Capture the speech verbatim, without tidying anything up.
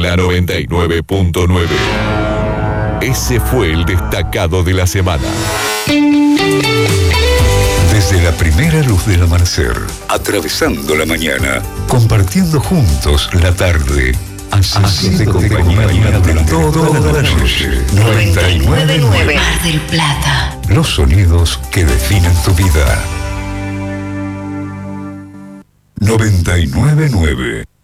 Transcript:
la noventa y nueve punto nueve. Ese fue el destacado de la semana. Desde la primera luz del amanecer, atravesando la mañana, compartiendo juntos la tarde, haciéndote compañía durante toda la noche. noventa y nueve punto nueve Mar del Plata. Los sonidos que definen tu vida. noventa y nueve punto nueve